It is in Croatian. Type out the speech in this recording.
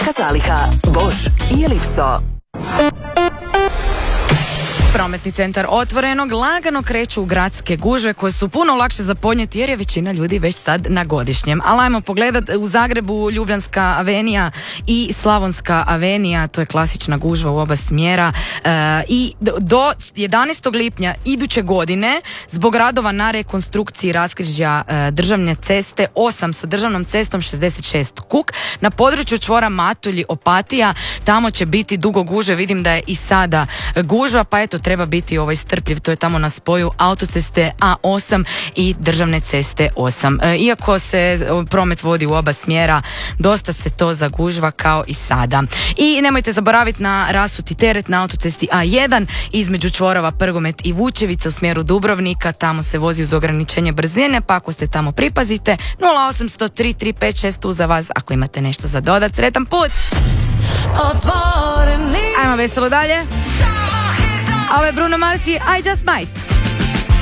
Velika zaliha, Bosch i Ellipso. Prometni centar Otvorenog lagano kreću u gradske gužve koje su puno lakše za podnijeti jer je većina ljudi već sad na godišnjem. Ali ajmo pogledat u Zagrebu Ljubljanska avenija i Slavonska avenija, to je klasična gužva u oba smjera i do 11. lipnja iduće godine zbog radova na rekonstrukciji raskrižja državne ceste 8 sa državnom cestom 66 Kuk na području čvora Matulji Opatija, tamo će biti dugo gužve, vidim da je i sada gužva, pa eto treba biti strpljiv, to je tamo na spoju autoceste A8 i državne ceste 8. Iako se promet vodi u oba smjera, dosta se to zagužva kao i sada. I nemojte zaboraviti na rasuti teret na autocesti A1 između čvorova Prgomet i Vučevica u smjeru Dubrovnika, tamo se vozi uz ograničenje brzine, pa ako ste tamo pripazite, 0800 335 tu za vas ako imate nešto za dodat. Sretan put! Ajmo veselo dalje. A ovo je Bruno Mars i I Just Might.